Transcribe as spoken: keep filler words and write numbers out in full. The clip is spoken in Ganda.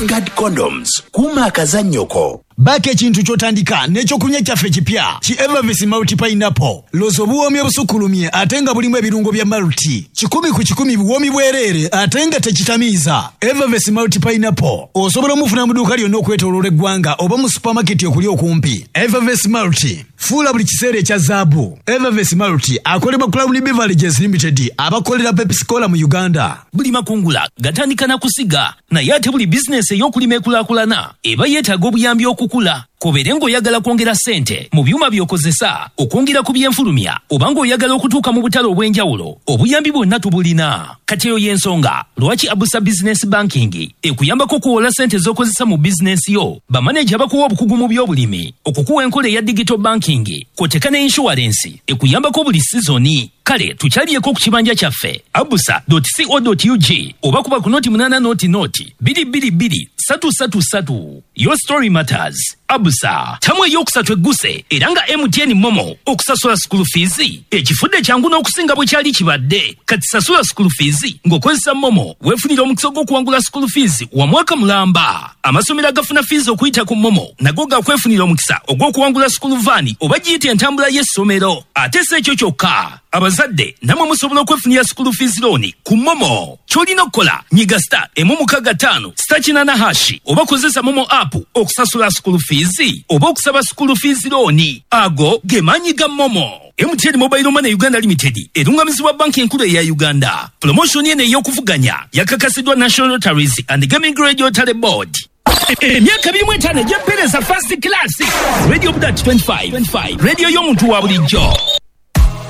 Guard condoms kuma akazannyoko. Bake ekintu kyotandika n'ekyokunywa kyaffe kipya ki Evervis Multi Pineapple. Lozo buwomi obusukulumye ate nga bulimu ebirungo bya Multi. Kikumi ku kikumi buwomi bwerere ate nga tekitamiiza. Evervis Multi Pineapple osobola omufuna mu dduuka lyonna okwetooloola eggwanga oba mu supermarket okuli okumpi. Evervis Multi fuula buli kiseera ekya zaabu. Evervis Multi akolebwa Crown Beverages Limited abakolera Pepsi Cola mu Uganda. Buli makungula gatandika na kusiga naye ate buli bizinesi ey'okulima ekulaakulana eba yeetaaga obuyambi okukula. Kobere ng'oyagala kwongera ssente mu byuma by'okozesa okwongera ku byenfulumya oba ng'oyagala okutuuka mu butale obw'enjawulo obuyambi bwonna tubulina. Kati eyo y'ensonga lwaki Abusa Business Banking ekuyambako okuwola ssente z'okozesa mu bizinesi yo bamaneja bakuwa obukugu mu by'obulimi okukuwa enkola eya digital banking kw'oteeka ne insurance ekuyambako buli sizoni. Kale tukyaliyeko ku kibanja kyaffe abusa dot co dot u g oba kuba ku noti munana noti noti biri biri biri satu satu satu. Your story matters. Abusa tamwe yokusatu egguse era nga M T N Momo okusasula school fees ekifudde kyangu n'okusinga bwe kyali kibadde. Kati sasula school fees ng'okozesa Momo weefunira omukisa gw'okuwangula school fees wa mwaka mulamba. Amasomero agafuna fees okuyita ku Momo nago gakwefunira omukisa ogw'okuwangula school van oba giyite entambula y'essomero. Ate si ekyo kyokka abazadde namwe musobola okwefunira school fees loan ku Momo. Kyolina okukola nyiga star emu mukaga ttaano star kinana hashi oba kozesa Momo app okusasula school fees oba okusaba school fees loan. Ago ge maanyi ga Momo. M T N Mobile Money Uganda Limited erungamizibwa banki enkulu eya Uganda. Promotion eno ey'okuvuganya yakakasidwa National Lotteries and Gaming Regulatory Board. Emyaka birimu etaano egy'empeereza first class. Radio Budat twenty-five Radio y'omuntu wa bulijjo.